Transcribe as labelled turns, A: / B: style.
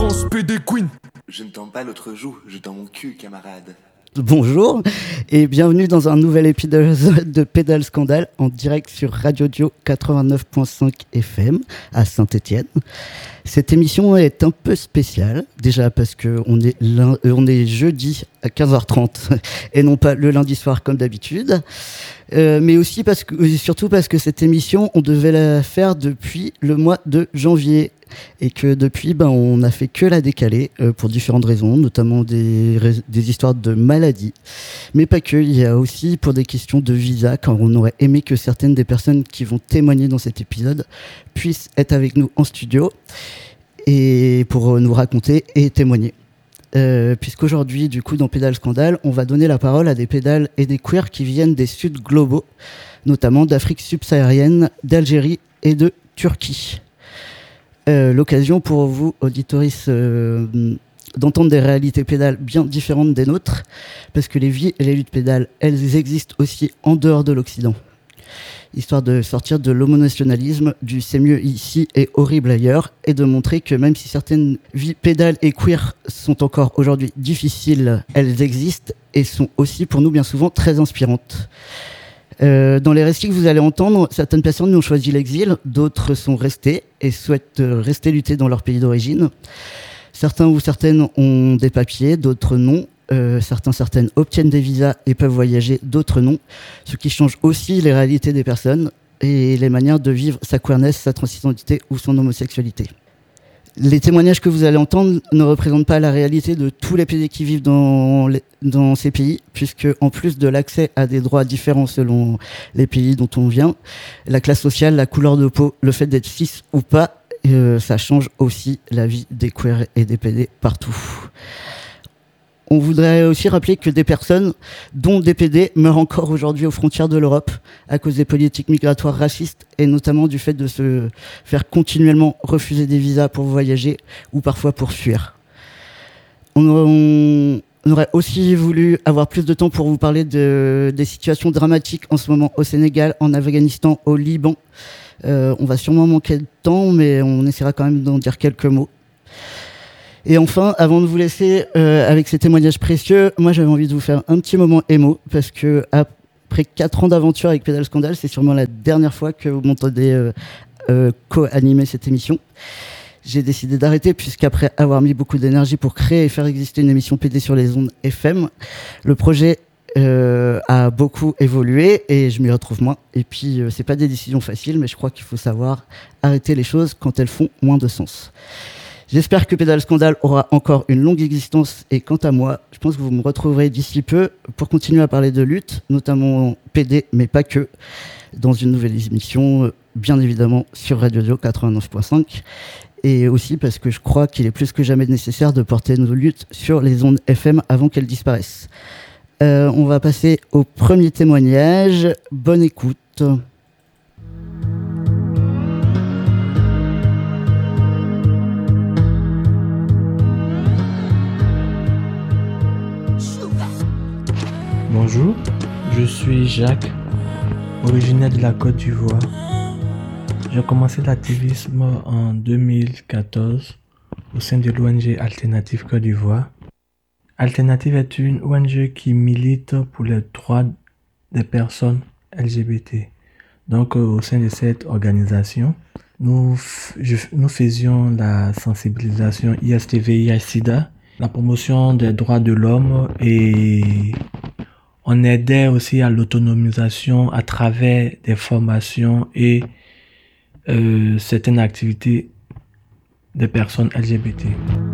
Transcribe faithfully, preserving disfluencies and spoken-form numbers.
A: France, P D Queen.
B: Je ne tends pas l'autre joue, je tends mon cul, camarade.
C: Bonjour et bienvenue dans un nouvel épisode de Pédale Scandale en direct sur Radio Dio quatre-vingt-neuf virgule cinq F M à Saint-Étienne. Cette émission est un peu spéciale, déjà parce qu'on est, lin- euh, on est jeudi à quinze heures trente et non pas le lundi soir comme d'habitude, euh, mais aussi parce que, surtout parce que cette émission, on devait la faire depuis le mois de janvier. Et que depuis, ben, on n'a fait que la décaler euh, pour différentes raisons, notamment des, des histoires de maladies, mais pas que. Il y a aussi pour des questions de visa, car on aurait aimé que certaines des personnes qui vont témoigner dans cet épisode puissent être avec nous en studio et pour nous raconter et témoigner. Euh, puisqu'aujourd'hui, du coup, dans Pédale Scandale, on va donner la parole à des pédales et des queers qui viennent des Suds globaux, notamment d'Afrique subsaharienne, d'Algérie et de Turquie. Euh, l'occasion pour vous, auditoris, euh, d'entendre des réalités pédales bien différentes des nôtres, parce que les vies et les luttes pédales, elles existent aussi en dehors de l'Occident. Histoire de sortir de l'homonationalisme, du c'est mieux ici et horrible ailleurs, et de montrer que même si certaines vies pédales et queer sont encore aujourd'hui difficiles, elles existent et sont aussi pour nous bien souvent très inspirantes. Euh, dans les récits que vous allez entendre, certaines personnes ont choisi l'exil, d'autres sont restées et souhaitent rester lutter dans leur pays d'origine. Certains ou certaines ont des papiers, d'autres non. Euh, certains, certaines obtiennent des visas et peuvent voyager, d'autres non. Ce qui change aussi les réalités des personnes et les manières de vivre sa queerness, sa transidentité ou son homosexualité. Les témoignages que vous allez entendre ne représentent pas la réalité de tous les P D qui vivent dans, les, dans ces pays, puisque en plus de l'accès à des droits différents selon les pays dont on vient, la classe sociale, la couleur de peau, le fait d'être cis ou pas, euh, ça change aussi la vie des queers et des P D partout. On voudrait aussi rappeler que des personnes, dont des P D, meurent encore aujourd'hui aux frontières de l'Europe à cause des politiques migratoires racistes et notamment du fait de se faire continuellement refuser des visas pour voyager ou parfois pour fuir. On, on, on aurait aussi voulu avoir plus de temps pour vous parler de, des situations dramatiques en ce moment au Sénégal, en Afghanistan, au Liban. Euh, on va sûrement manquer de temps, mais on essaiera quand même d'en dire quelques mots. Et enfin, avant de vous laisser euh, avec ces témoignages précieux, moi j'avais envie de vous faire un petit moment émo, parce que après quatre ans d'aventure avec Pédale Scandale, c'est sûrement la dernière fois que vous m'entendez euh, euh, co-animer cette émission. J'ai décidé d'arrêter, puisqu'après avoir mis beaucoup d'énergie pour créer et faire exister une émission P D sur les ondes F M, le projet euh, a beaucoup évolué et je m'y retrouve moins. Et puis, euh, c'est pas des décisions faciles, mais je crois qu'il faut savoir arrêter les choses quand elles font moins de sens. J'espère que Pédale Scandale aura encore une longue existence et quant à moi, je pense que vous me retrouverez d'ici peu pour continuer à parler de lutte, notamment P D, mais pas que, dans une nouvelle émission, bien évidemment sur Radio Dio quatre-vingt-neuf virgule cinq, et aussi parce que je crois qu'il est plus que jamais nécessaire de porter nos luttes sur les ondes F M avant qu'elles disparaissent. Euh, on va passer au premier témoignage. Bonne écoute.
D: Bonjour, je suis Jacques, originaire de la Côte d'Ivoire. J'ai commencé l'activisme en deux mille quatorze au sein de l'O N G Alternative Côte d'Ivoire. Alternative est une O N G qui milite pour les droits des personnes L G B T. Donc au sein de cette organisation, nous, je, nous faisions la sensibilisation I S T V I sida, la promotion des droits de l'homme et on aidait aussi à l'autonomisation à travers des formations et euh, certaines activités des personnes L G B T.